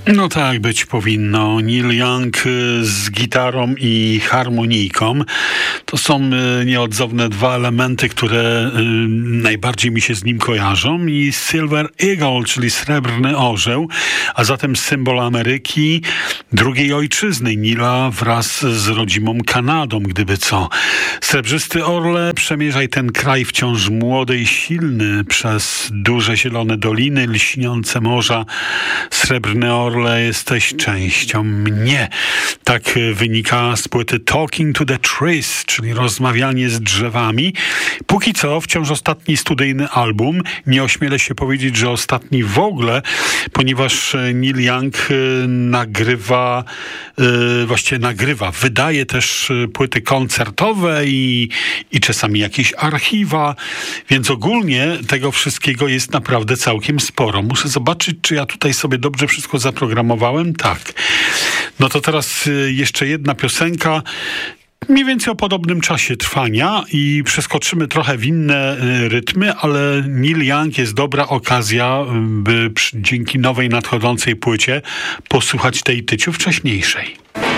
No tak być powinno. Neil Young z gitarą i harmonijką to są nieodzowne dwa elementy, które najbardziej mi się z nim kojarzą. I Silver Eagle, czyli srebrny orzeł, a zatem symbol Ameryki, drugiej ojczyzny Neila wraz z rodzimą Kanadą, gdyby co. Srebrzysty orle, przemierzaj ten kraj wciąż młody i silny przez duże zielone doliny, lśniące morza. Srebrny orle, jesteś częścią mnie. Tak wynika z płyty Talking to the Trees, czyli rozmawianie z drzewami. Póki co wciąż ostatni studyjny album. Nie ośmielę się powiedzieć, że ostatni w ogóle, ponieważ Neil Young wydaje też płyty koncertowe i czasami jakieś archiwa, więc ogólnie tego wszystkiego jest naprawdę całkiem sporo. Muszę zobaczyć, czy ja tutaj sobie dobrze wszystko zaprogramowałem. Tak. No to teraz jeszcze jedna piosenka, mniej więcej o podobnym czasie trwania i przeskoczymy trochę w inne rytmy, ale Neil Young jest dobra okazja, by dzięki nowej nadchodzącej płycie posłuchać tej tyciu wcześniejszej.